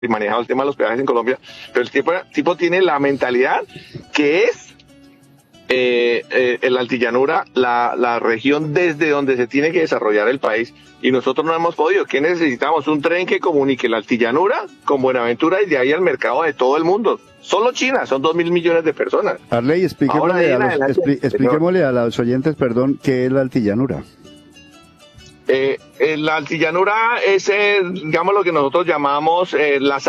y manejado el tema de los peajes en Colombia, pero el tipo tiene la mentalidad que es la altillanura, la región desde donde se tiene que desarrollar el país, y nosotros no hemos podido. ¿Qué necesitamos? Un tren que comunique la altillanura con Buenaventura y de ahí al mercado de todo el mundo. Solo China, son 2.000 millones de personas. Arley, expliquémosle a los oyentes, perdón, qué es la altillanura. La altillanura es, digamos, lo que nosotros llamamos las